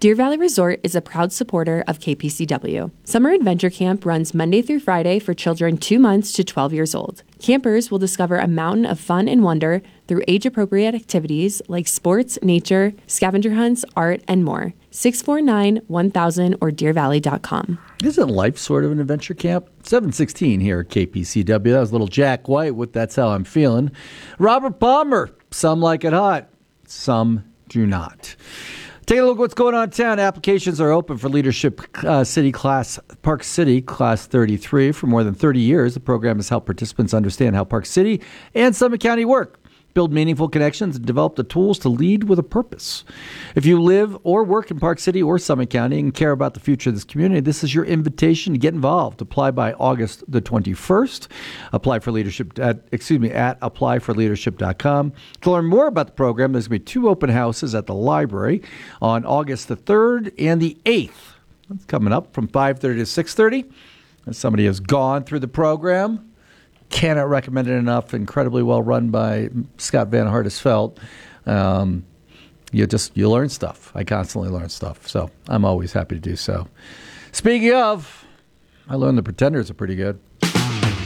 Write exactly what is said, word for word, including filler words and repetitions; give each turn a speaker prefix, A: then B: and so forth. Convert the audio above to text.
A: Deer Valley Resort is a proud supporter of K P C W. Summer Adventure Camp runs Monday through Friday for children two months to twelve years old. Campers will discover a mountain of fun and wonder through age-appropriate activities like sports, nature, scavenger hunts, art, and more. six four nine, one thousand or deer valley dot com.
B: Isn't life sort of an adventure camp? seven sixteen here at K P C W. That was little Jack White with That's How I'm Feeling. Robert Palmer, some like it hot, some do not. Take a look at what's going on in town. Applications are open for Leadership uh, City Class, Park City Class thirty-three. For more than thirty years, the program has helped participants understand how Park City and Summit County work, build meaningful connections, and develop the tools to lead with a purpose. If you live or work in Park City or Summit County and care about the future of this community, this is your invitation to get involved. Apply by August the twenty-first. Apply for leadership at, excuse me, at apply for leadership dot com. To learn more about the program, there's going to be two open houses at the library on August the third and the eighth. That's coming up from five thirty to six thirty. As somebody has gone through the program, cannot recommend it enough. Incredibly well run by Scott Van Hardesveld. Um, you just you learn stuff. I constantly learn stuff, so I'm always happy to do so. Speaking of, I learned the Pretenders are pretty good.